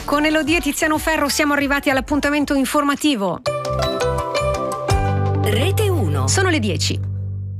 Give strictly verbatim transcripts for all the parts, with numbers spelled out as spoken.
Con Elodie e Tiziano Ferro siamo arrivati all'appuntamento informativo. Rete uno. Sono le dieci.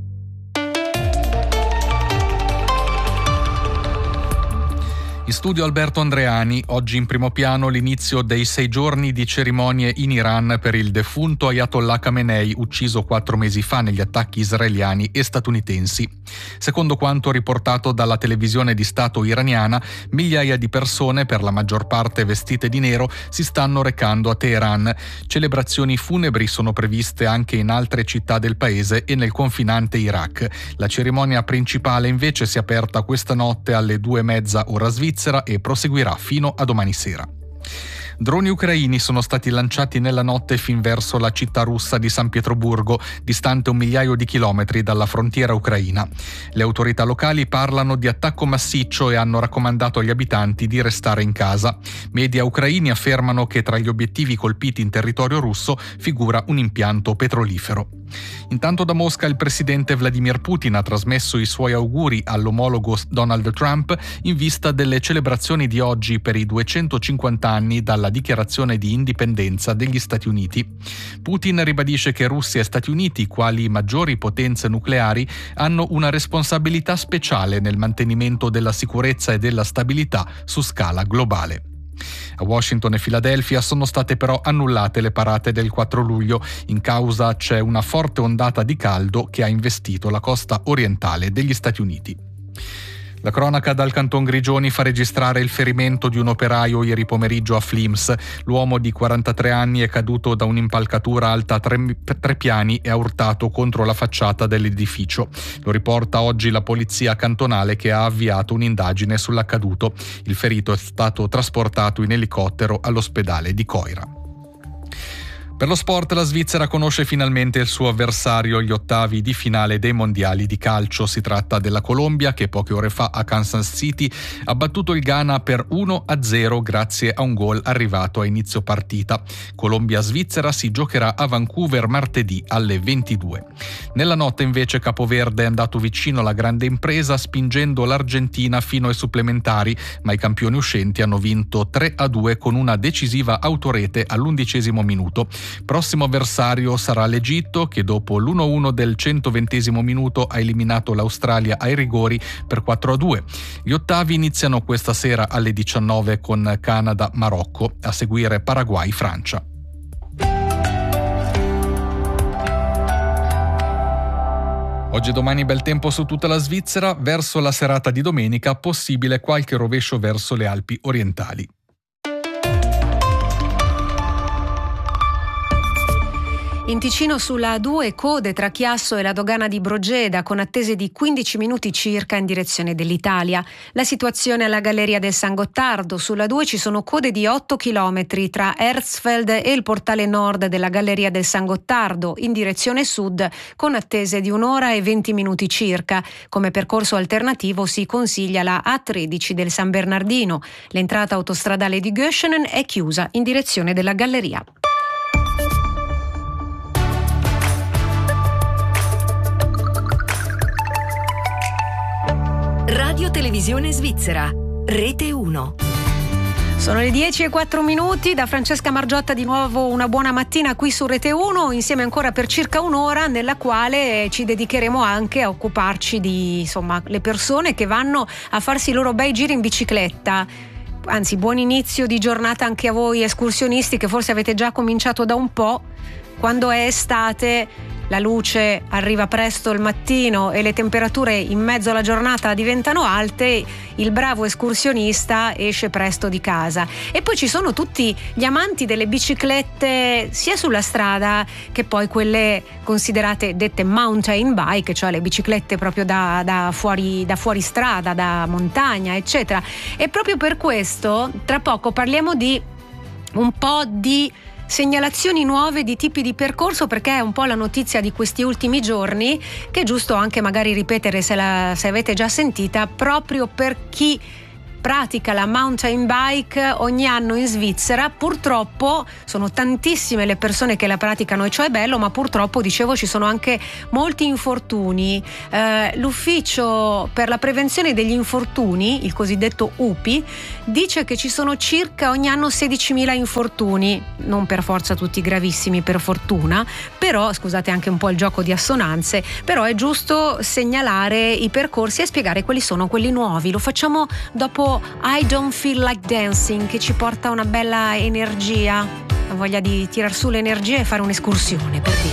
In studio Alberto Andreani. Oggi in primo piano l'inizio dei sei giorni di cerimonie in Iran per il defunto Ayatollah Khamenei, ucciso quattro mesi fa negli attacchi israeliani e statunitensi. Secondo quanto riportato dalla televisione di Stato iraniana, migliaia di persone, per la maggior parte vestite di nero, si stanno recando a Teheran. Celebrazioni funebri sono previste anche in altre città del paese e nel confinante Iraq. La cerimonia principale invece si è aperta questa notte alle due e mezza ora svizzera e proseguirà fino a domani sera. Droni ucraini sono stati lanciati nella notte fin verso la città russa di San Pietroburgo, distante un migliaio di chilometri dalla frontiera ucraina. Le autorità locali parlano di attacco massiccio e hanno raccomandato agli abitanti di restare in casa. Media ucraini affermano che tra gli obiettivi colpiti in territorio russo figura un impianto petrolifero. Intanto da Mosca il presidente Vladimir Putin ha trasmesso i suoi auguri all'omologo Donald Trump in vista delle celebrazioni di oggi per i duecentocinquanta anni dalla dichiarazione di indipendenza degli Stati Uniti. Putin ribadisce che Russia e Stati Uniti, quali maggiori potenze nucleari, hanno una responsabilità speciale nel mantenimento della sicurezza e della stabilità su scala globale. A Washington e Filadelfia sono state però annullate le parate del quattro luglio. In causa c'è una forte ondata di caldo che ha investito la costa orientale degli Stati Uniti. La cronaca dal Canton Grigioni fa registrare il ferimento di un operaio ieri pomeriggio a Flims. L'uomo di quarantatré anni è caduto da un'impalcatura alta tre, tre piani e ha urtato contro la facciata dell'edificio. Lo riporta oggi la polizia cantonale, che ha avviato un'indagine sull'accaduto. Il ferito è stato trasportato in elicottero all'ospedale di Coira. Per lo sport, la Svizzera conosce finalmente il suo avversario agli ottavi di finale dei mondiali di calcio. Si tratta della Colombia, che poche ore fa a Kansas City ha battuto il Ghana per uno a zero grazie a un gol arrivato a inizio partita. Colombia-Svizzera si giocherà a Vancouver martedì alle ventidue. Nella notte invece Capoverde è andato vicino alla grande impresa, spingendo l'Argentina fino ai supplementari, ma i campioni uscenti hanno vinto tre a due con una decisiva autorete all'undicesimo minuto. Prossimo avversario sarà l'Egitto, che dopo l'uno a uno del centoventesimo minuto ha eliminato l'Australia ai rigori per quattro a due. Gli ottavi iniziano questa sera alle diciannove con Canada-Marocco, a seguire Paraguay-Francia. Oggi e domani bel tempo su tutta la Svizzera, verso la serata di domenica possibile qualche rovescio verso le Alpi orientali. In Ticino sulla A due code tra Chiasso e la dogana di Brogeda, con attese di quindici minuti circa in direzione dell'Italia. La situazione alla Galleria del San Gottardo. Sulla A due ci sono code di otto chilometri tra Herzfeld e il portale nord della Galleria del San Gottardo, in direzione sud, con attese di un'ora e venti minuti circa. Come percorso alternativo si consiglia la A tredici del San Bernardino. L'entrata autostradale di Göschenen è chiusa in direzione della Galleria. Radio Televisione Svizzera, Rete uno. Sono le dieci e quattro minuti, da Francesca Margiotta di nuovo una buona mattina qui su Rete uno, insieme ancora per circa un'ora, nella quale ci dedicheremo anche a occuparci di, insomma, le persone che vanno a farsi i loro bei giri in bicicletta. Anzi, buon inizio di giornata anche a voi escursionisti, che forse avete già cominciato da un po'. Quando è estate la luce arriva presto il mattino e le temperature in mezzo alla giornata diventano alte, il bravo escursionista esce presto di casa. E poi ci sono tutti gli amanti delle biciclette, sia sulla strada che poi quelle considerate dette mountain bike, cioè le biciclette proprio da, da fuori, da fuori strada, da montagna, eccetera. E proprio per questo tra poco parliamo di un po' di segnalazioni nuove di tipi di percorso, perché è un po' la notizia di questi ultimi giorni, che è giusto anche magari ripetere se, la, se avete già sentita, proprio per chi pratica la mountain bike ogni anno in Svizzera. Purtroppo sono tantissime le persone che la praticano e ciò è bello, ma purtroppo, dicevo, ci sono anche molti infortuni. Eh, l'ufficio per la prevenzione degli infortuni, il cosiddetto U P I, dice che ci sono circa ogni anno sedicimila infortuni, non per forza tutti gravissimi, per fortuna, però scusate anche un po' il gioco di assonanze, però è giusto segnalare i percorsi e spiegare quali sono quelli nuovi. Lo facciamo dopo I Don't Feel Like Dancing, che ci porta una bella energia, la voglia di tirar su l'energia e fare un'escursione, per dire.